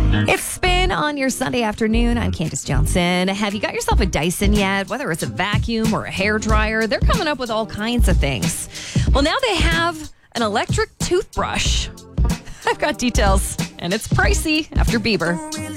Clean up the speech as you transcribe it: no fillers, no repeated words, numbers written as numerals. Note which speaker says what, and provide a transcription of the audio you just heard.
Speaker 1: It's Spin on your Sunday afternoon. I'm Candace Johnson. Have you got yourself a Dyson yet? Whether it's a vacuum or a hair dryer, they're coming up with all kinds of things. Well, now they have an electric toothbrush. I've got details, and it's pricey after Bieber.